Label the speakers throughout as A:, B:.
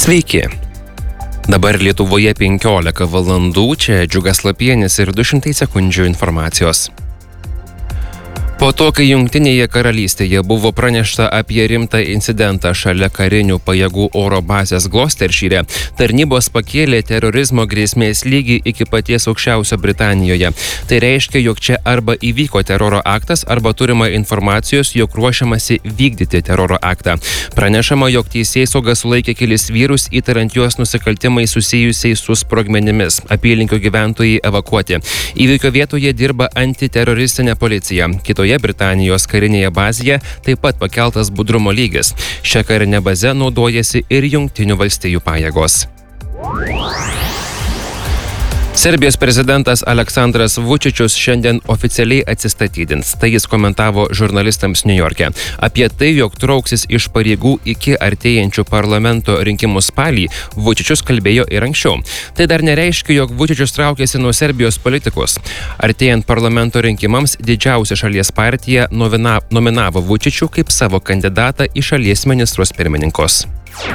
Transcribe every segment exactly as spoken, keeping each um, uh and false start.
A: Sveiki. Dabar Lietuvoje penkiolika valandų, čia Džiugas Lapienis ir du šimtai sekundžių informacijos. Po to, kai Jungtinėje karalystėje buvo pranešta apie rimtą incidentą šalia karinių pajėgų oro bazės Gloucestershire, tarnybos pakėlė terorizmo grėsmės lygį iki paties aukščiausio Britanijoje. Tai reiškia, jog čia arba įvyko teroro aktas, arba turima informacijos, jog ruošiamasi vykdyti teroro aktą. Pranešama, jog teisėsauga sulaikė kelis vyrus, įtariant juos nusikaltimai susijusiais su sprogmenimis. Apylinkių gyventojai evakuoti. Įvykio vietoje dirba antiteroristinė policija. Kitoje Britanijos karinėje bazėje taip pat pakeltas budrumo lygis. Šią karinę bazę naudojasi ir Jungtinių valstijų pajėgos. Serbijos prezidentas Aleksandras Vučičius šiandien oficialiai atsistatydins. Tai jis komentavo žurnalistams Niujorke. Apie tai, jog trauksis iš pareigų iki artėjančių parlamento rinkimų spalį, Vučičius kalbėjo ir anksčiau. Tai dar nereiškia, jog Vučičius traukėsi nuo Serbijos politikos. Artėjant parlamento rinkimams, didžiausia šalies partija nomina, nominavo Vučičių kaip savo kandidatą į šalies ministrus pirmininkus.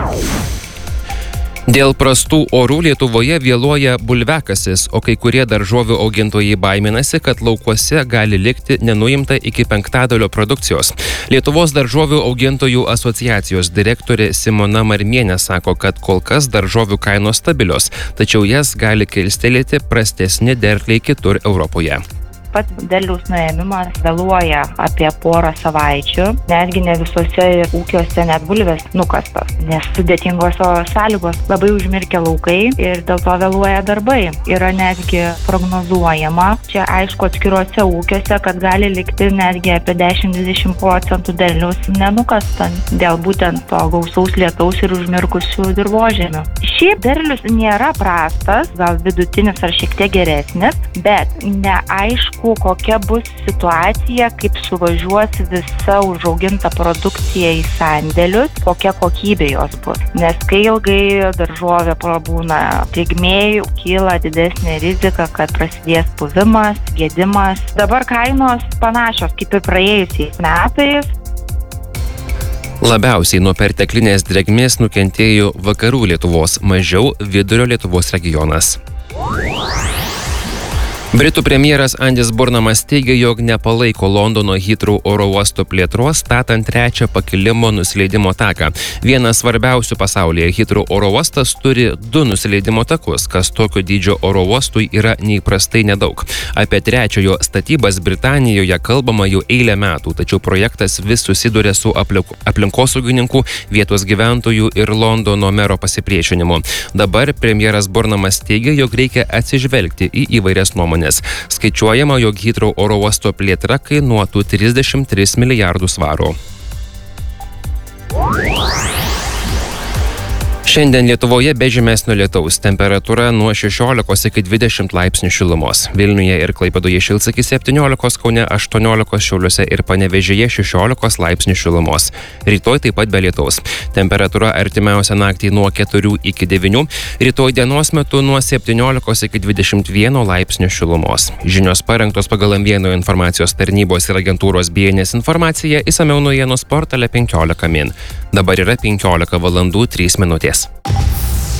A: Dėl prastų orų Lietuvoje vėluoja bulviakasis, o kai kurie daržovių augintojai baiminasi, kad laukuose gali likti nenuimta iki penktadalio produkcijos. Lietuvos daržovių augintojų asociacijos direktorė Simona Marmienė sako, kad kol kas daržovių kainos stabilios, tačiau jas gali kilstelėti prastesni derliai kitur Europoje.
B: Pats derliaus nuėmimas vėluoja apie porą savaičių, netgi ne visose ūkiuose net bulvės nukastos, nes sudėtingos sąlygos labai užmirkę laukai ir dėl to vėluoja darbai. Yra netgi prognozuojama, čia aišku atskiruose ūkiuose, kad gali likti netgi apie dešimt dvidešimt procentų derliaus nenukastant dėl būtent to gausaus lietaus ir užmirkusių dirvožemių. Šiaip derlius nėra prastas, gal vidutinis ar šiek tiek geresnis, bet neaišku, kokia bus situacija, kaip suvažiuos visa užauginta produkcija į sandėlius, kokia kokybė jos bus. Nes kai ilgai daržovė prabūna drėgmėj, kyla didesnė rizika, kad prasidės puvimas, gedimas. Dabar kainos panašios kaip ir praėjusiais metais.
A: Labiausiai nuo perteklinės drėgmės nukentėjo vakarų Lietuvos, mažiau vidurio Lietuvos regionas. Britų premjeras Andis Burnamas teigia, jog nepalaiko Londono Heathrow oro uosto plėtros, statant trečią pakilimo nusileidimo taką. Vienas svarbiausių pasaulyje, Heathrow oro uostas turi du nusileidimo takus, kas tokio dydžio oro uostui yra neįprastai nedaug. Apie trečiojo statybas Britanijoje kalbama jau eilę metų, tačiau projektas vis susiduria su aplinkosaugininkų, vietos gyventojų ir Londono mero pasipriešinimu. Dabar premjeras Burnamas teigia, jog reikia atsižvelgti į įvairias nuomonės. Skaičiuojama, jog Heathrow oro uosto plėtra kainuotų trisdešimt tris milijardus svarų. Šiandien Lietuvoje be žymesnio lietaus, temperatūra nuo šešiolikos iki dvidešimt laipsnių šilumos. Vilniuje ir Klaipėdoje šils iki septyniolikos, Kaune aštuoniolikos, Šiauliuose ir Panevėžyje šešiolikos laipsnių šilumos. Rytoj taip pat be lietaus. Temperatūra artimiausią naktį nuo keturių iki devynių, rytoj dienos metu nuo septyniolikos iki dvidešimt vieno laipsnių šilumos. Žinios parengtos pagal M vieno informacijos tarnybos ir agentūros B N S informacija, išsamiau naujienos portale penkiolika min. Dabar yra penkiolika valandų trys minutės.